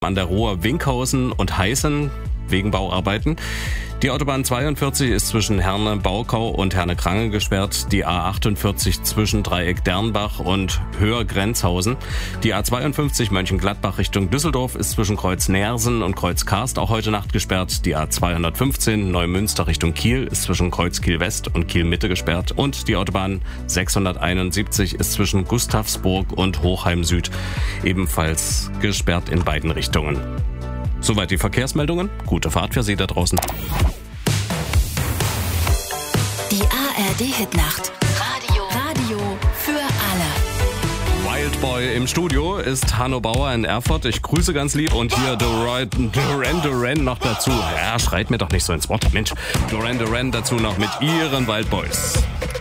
an der Ruhr Winkhausen und Heißen wegen Bauarbeiten. Die Autobahn 42 ist zwischen Herne-Baukau und Herne-Krange gesperrt. Die A48 zwischen Dreieck Dernbach und Höher-Grenzhausen. Die A52 Mönchengladbach Richtung Düsseldorf ist zwischen Kreuz Neersen und Kreuz Karst auch heute Nacht gesperrt. Die A215 Neumünster Richtung Kiel ist zwischen Kreuz Kiel West und Kiel Mitte gesperrt. Und die Autobahn 671 ist zwischen Gustavsburg und Hochheim Süd ebenfalls gesperrt in beiden Richtungen. Soweit die Verkehrsmeldungen. Gute Fahrt für Sie da draußen. Die ARD-Hitnacht. Radio für alle. Wildboy im Studio ist Hanno Bauer in Erfurt. Ich grüße ganz lieb und hier Duran noch dazu. Ja, schreit mir doch nicht so ins Wort, Mensch. Duran dazu noch mit ihren Wildboys.